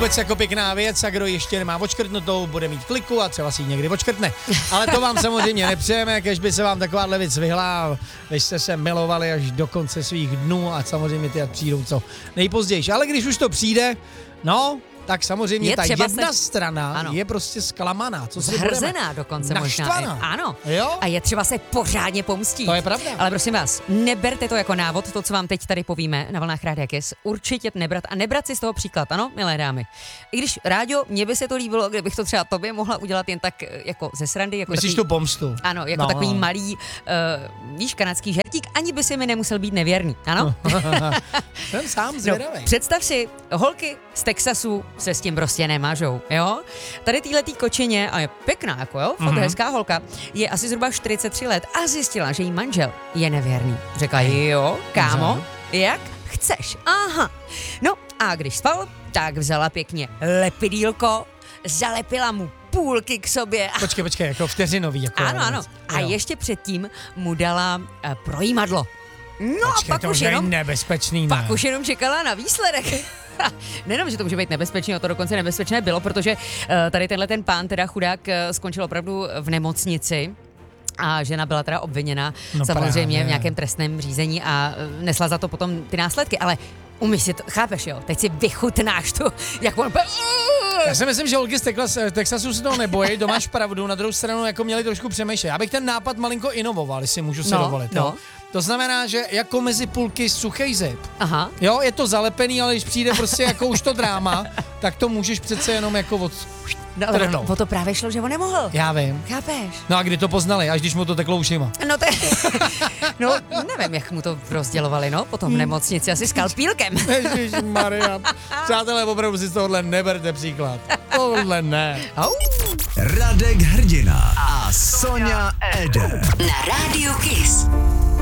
vůbec jako pěkná věc a kdo ještě nemá odškrtnutou, bude mít kliku a třeba si ji někdy odškrtne. Ale to vám samozřejmě nepřejeme, kež by se vám takováhle věc vyhla, vy jste se milovali až do konce svých dnů a samozřejmě ty přijdou co nejpozději. Ale když už to přijde, no, tak samozřejmě je ta jedna strana ano. je prostě zklamaná. Co si zhrzená dokonce naštvaná. možná. Ano. Jo? A je třeba se pořádně pomstít. To je pravda. Ale prosím vás, neberte to jako návod, to, co vám teď tady povíme na vlnách Rádia Kiss. Určitě nebrat a nebrat si z toho příklad, ano, milé dámy. I když, Ráďo, mně by se to líbilo, kdybych to třeba tobě mohla udělat jen tak jako ze srandy. Jako myslíš takový, tu pomstu? Ano, jako takový malý, víš, kanadský žertík, ani by si mi nemusel být nevěrný, ano? Jsem sám zvědavý. No, představ si, holky z Texasu se s tím prostě nemážou, jo? Tady týhletý kočině, a je pěkná, jako jo, fakt hezká holka, je asi zhruba 43 let a zjistila, že jí manžel je nevěrný. Řekla, jo, kámo, jak chceš, aha. No a když spal, tak vzala pěkně lepidýlko, zalepila mu půlky k sobě. Počkej, jako vteřinový. Jako ano. A ještě předtím mu dala projímadlo. No počkej, a pak to už je jenom nebezpečný, pak už jenom čekala na výsledek. Nejenom, že to může být nebezpečné, to dokonce nebezpečné bylo, protože tady tenhle ten pán, teda chudák, skončil opravdu v nemocnici. A žena byla teda obviněna samozřejmě právě v nějakém trestném řízení a nesla za to potom ty následky, ale umíš si to, chápeš jo, teď si vychutnáš tu, jak on... Já si myslím, že holky z Texasu se toho nebojí, to máš pravdu, na druhou stranu jako měli trošku přemýšlet. Já bych ten nápad malinko inovoval, jestli můžu si dovolit. No. Jo? To znamená, že jako mezi půlky suchej zip. Aha. Jo, je to zalepený, ale když přijde prostě jako už to dráma, tak to můžeš přece jenom jako No, o to právě šlo, že on nemohl. Já vím. Chápeš? No a kdy to poznali? Až když mu to teklo ušima. No nevím, jak mu to rozdělovali, no, potom v nemocnici, asi skalpílkem. Ježišmarja. Přátelé, opravdu si z tohohle neberte příklad. Tohle ne. Radek Hrdina a Sonja Eder. Na Rádiu Kiss.